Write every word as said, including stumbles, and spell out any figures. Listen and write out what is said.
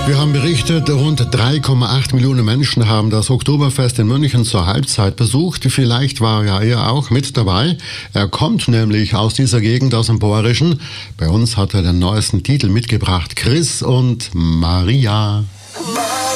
Wir haben berichtet, rund drei Komma acht Millionen Menschen haben das Oktoberfest in München zur Halbzeit besucht. Vielleicht war ja er auch mit dabei. Er kommt nämlich aus dieser Gegend, aus dem Bayerischen. Bei uns hat er den neuesten Titel mitgebracht, Chris und Maria.